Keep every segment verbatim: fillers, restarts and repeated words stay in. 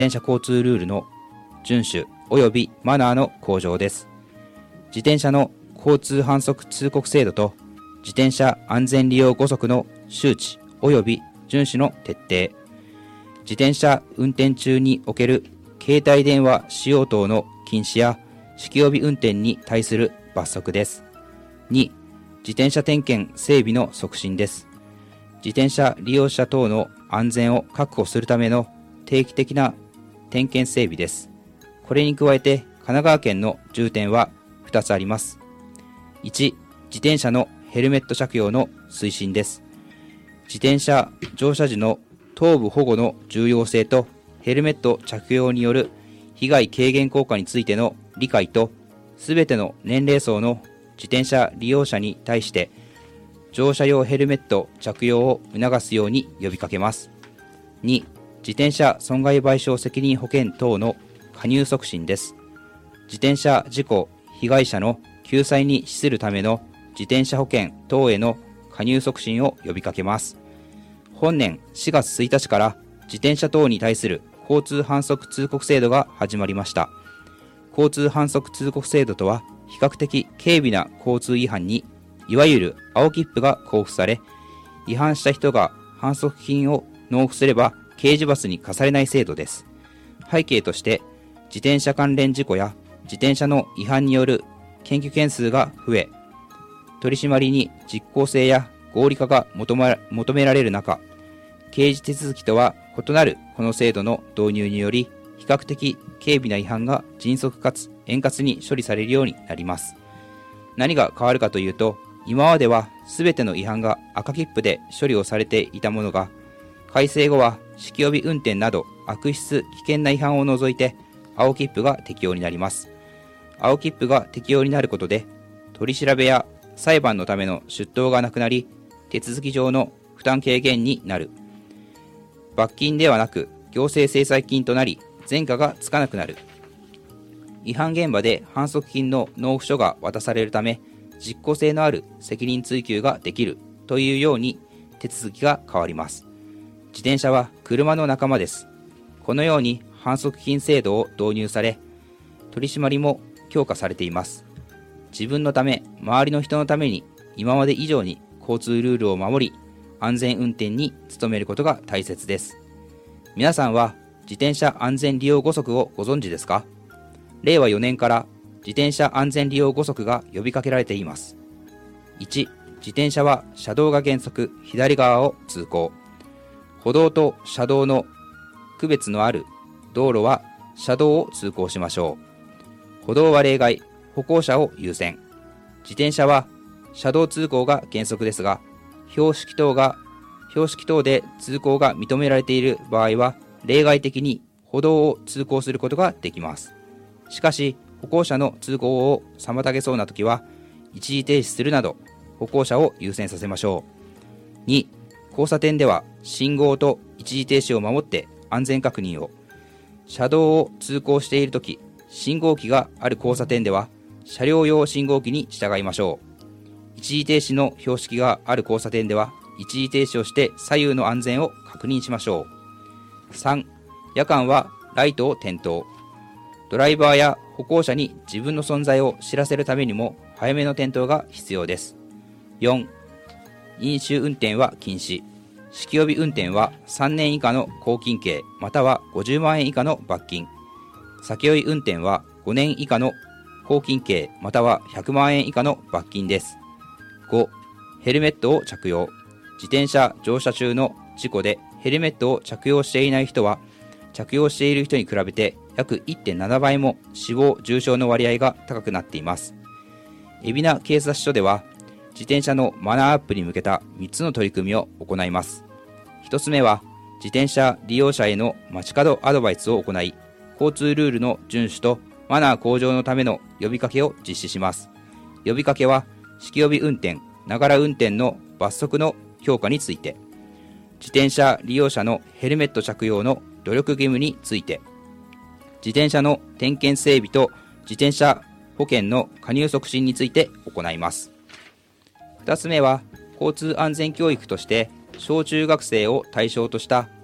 転車交通ルールの遵守及びマナーの向上です。自転車の交通反則通告制度と自転車安全利用誤則の周知及び遵守の徹底、自転車運転中における携帯電話使用等の禁止や酒気帯び運転に対する罰則です。に、自転車点検整備の促進です。自転車利用者等の安全を確保するための定期的な点検整備です。これに加えて神奈川県の重点はふたつあります。いち、自転車のヘルメット着用の推進です。自転車乗車時の頭部保護の重要性とヘルメット着用による被害軽減効果についての理解と、すべての年齢層の自転車利用者に対して乗車用ヘルメット着用を促すように呼びかけます。に、自転車損害賠償責任保険等の加入促進です。自転車事故被害者の救済に資するための自転車保険等への加入促進を呼びかけます。本年しがつついたちから自転車等に対する交通反則通告制度が始まりました。交通反則通告制度とは、比較的軽微な交通違反にいわゆる青切符が交付され、違反した人が反則金を納付すれば刑事罰に課されない制度です。背景として、自転車関連事故や自転車の違反による検挙件数が増え、取り締まりに実効性や合理化が求め、求められる中、刑事手続きとは異なるこの制度の導入により、比較的軽微な違反が迅速かつ円滑に処理されるようになります。何が変わるかというと、今までは全ての違反が赤切符で処理をされていたものが、改正後は酒気帯び運転など悪質危険な違反を除いて青切符が適用になります。青切符が適用になることで、取り調べや裁判のための出頭がなくなり、手続き上の負担軽減になる。罰金ではなく行政制裁金となり、前科がつかなくなる。違反現場で反則金の納付書が渡されるため、実効性のある責任追及ができるというように手続きが変わります。自転車は車の仲間です。このように反則金制度を導入され、取り締まりも強化されています。自分のため、周りの人のために今まで以上に交通ルールを守り、安全運転に努めることが大切です。皆さんは自転車安全利用誤則をご存知ですか？れいわよねんから自転車安全利用誤則が呼びかけられています。いち、自転車は車道が原則左側を通行。歩道と車道の区別のある道路は車道を通行しましょう。歩道は例外、歩行者を優先。自転車は車道通行が原則ですが、標識等が、標識等で通行が認められている場合は、例外的に歩道を通行することができます。しかし、歩行者の通行を妨げそうなときは、一時停止するなど、歩行者を優先させましょう。に、交差点では信号と一時停止を守って安全確認を。車道を通行しているとき、信号機がある交差点では、車両用信号機に従いましょう。一時停止の標識がある交差点では、一時停止をして左右の安全を確認しましょう。さん、夜間はライトを点灯。ドライバーや歩行者に自分の存在を知らせるためにも早めの点灯が必要です。よん、飲酒運転は禁止。酒気帯び運転はさんねん以下の拘禁刑またはごじゅうまんえん以下の罰金。酒酔い運転はごねん以下の拘禁刑またはひゃくまんえん以下の罰金です。ご、ヘルメットを着用。自転車乗車中の事故でヘルメットを着用していない人は、着用している人に比べて約 いってんななばいも死亡・重傷の割合が高くなっています。海老名警察署では、自転車のマナーアップに向けたみっつの取り組みを行います。ひとつめは、自転車利用者への街角アドバイスを行い、交通ルールの遵守とマナー向上のための呼びかけを実施します。呼びかけは、酒気帯び運転、ながら運転の罰則の強化について、自転車利用者のヘルメット着用の努力義務について、自転車の点検整備と自転車保険の加入促進について行います。ふたつめは、交通安全教育として小中学生を対象とした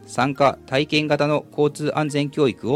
参加体験型の交通安全教育を